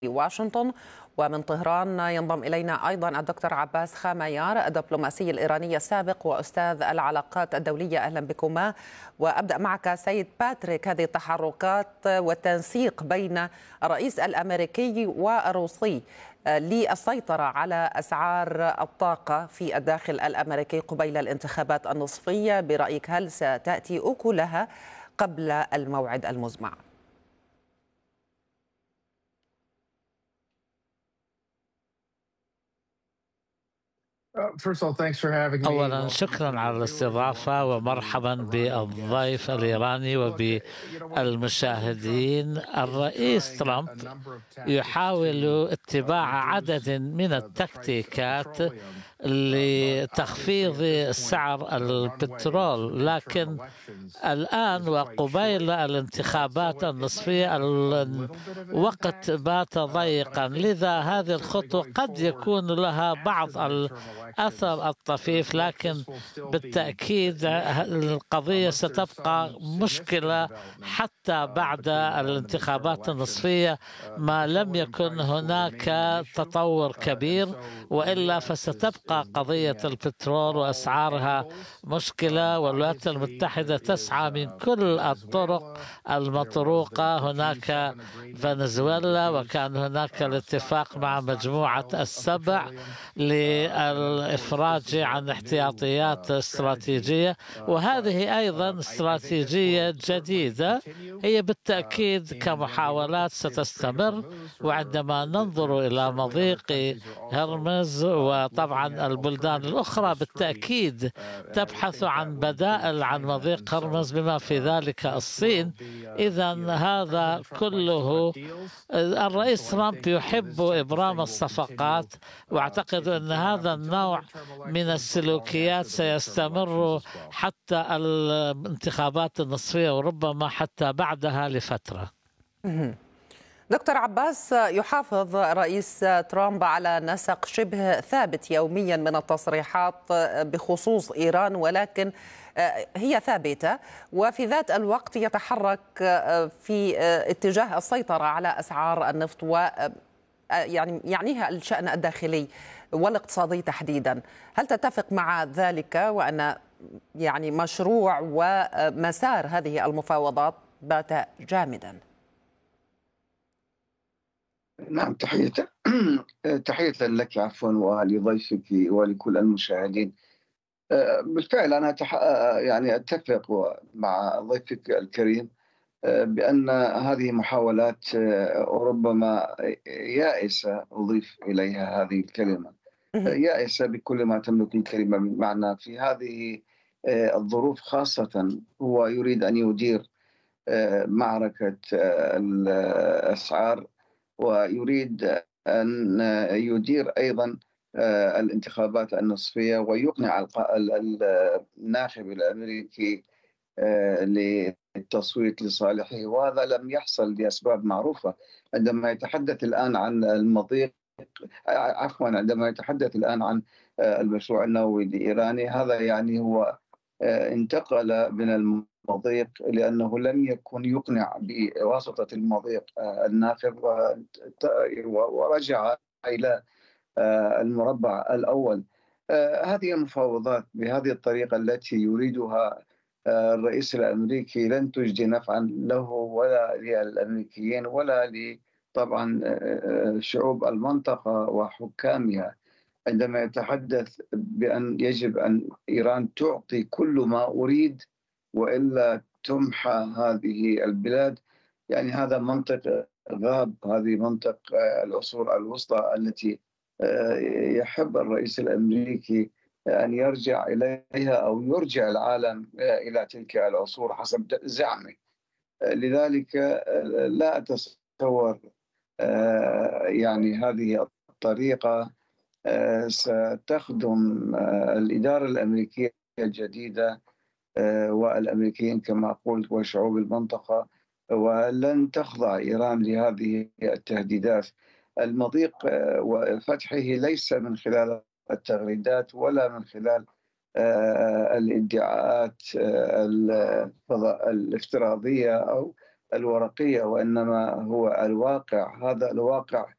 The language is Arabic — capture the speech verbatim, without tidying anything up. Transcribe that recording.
واشنطن. ومن طهران ينضم إلينا أيضا الدكتور عباس خاميار، الدبلوماسي الإيراني السابق وأستاذ العلاقات الدولية. أهلا بكما. وأبدأ معك سيد باتريك، هذه التحركات والتنسيق بين الرئيس الأمريكي والروسي للسيطرة على أسعار الطاقة في الداخل الأمريكي قبيل الانتخابات النصفية، برأيك هل ستأتي أكلها قبل الموعد المزمع؟ أولا شكرا على الاستضافة ومرحبا بالضيف الإيراني وبالمشاهدين. الرئيس ترامب يحاول اتباع عدد من التكتيكات لتخفيض سعر البترول، لكن الآن وقبيل الانتخابات النصفية الوقت بات ضيقا، لذا هذه الخطوة قد يكون لها بعض الأثر الطفيف، لكن بالتأكيد القضية ستبقى مشكلة حتى بعد الانتخابات النصفية ما لم يكن هناك تطور كبير، وإلا فستبقى قضية البترول وأسعارها مشكلة. والولايات المتحدة تسعى من كل الطرق المطروقة. هناك فنزويلا، وكان هناك الاتفاق مع مجموعة السبع للإفراج عن احتياطيات استراتيجية، وهذه أيضا استراتيجية جديدة هي بالتأكيد كمحاولات ستستمر. وعندما ننظر إلى مضيق هرمز وطبعا البلدان الأخرى بالتأكيد تبحث عن بدائل عن مضيق هرمز بما في ذلك الصين. إذا هذا كله الرئيس ترامب يحب إبرام الصفقات، وأعتقد أن هذا النوع من السلوكيات سيستمر حتى الانتخابات النصفية وربما حتى بعدها لفترة. دكتور عباس، يحافظ رئيس ترامب على نسق شبه ثابت يوميا من التصريحات بخصوص إيران، ولكن هي ثابتة، وفي ذات الوقت يتحرك في اتجاه السيطرة على أسعار النفط، و يعني يعنيها الشأن الداخلي والاقتصادي تحديدا. هل تتفق مع ذلك وأن يعني مشروع ومسار هذه المفاوضات بات جامدا؟ نعم، تحية تحية لك عفوا ولضيفك ولكل المشاهدين. بالفعل أنا تح... يعني أتفق مع ضيفك الكريم بأن هذه محاولات ربما يائسة، أضيف إليها هذه الكلمة يائسة بكل ما تملك الكلمة من معنى. في هذه الظروف خاصة هو يريد أن يدير معركة الأسعار، ويريد أن يدير أيضا الانتخابات النصفية ويقنع الناخب الأمريكي للتصويت لصالحه، وهذا لم يحصل لأسباب معروفة. عندما يتحدث الآن عن المضيق عفوا عندما يتحدث الآن عن المشروع النووي الإيراني، هذا يعني هو انتقل من المضيق لأنه لم يكن يقنع بواسطة المضيق الناخب، ورجع إلى المربع الأول. هذه المفاوضات بهذه الطريقة التي يريدها الرئيس الأمريكي لن تجدي نفعا له ولا للأمريكيين ولا طبعا شعوب المنطقة وحكامها. عندما يتحدث بأن يجب أن إيران تعطي كل ما أريد وإلا تمحى هذه البلاد، يعني هذا منطق غاب، هذه منطق العصور الوسطى التي يحب الرئيس الأمريكي أن يرجع إليها أو يرجع العالم إلى تلك العصور حسب زعمه. لذلك لا أتصور يعني هذه الطريقة ستخدم الإدارة الأمريكية الجديدة والأمريكيين كما قلت وشعوب المنطقة، ولن تخضع إيران لهذه التهديدات. المضيق وفتحه ليس من خلال التغريدات ولا من خلال الادعاءات الافتراضية أو الورقية، وإنما هو الواقع. هذا الواقع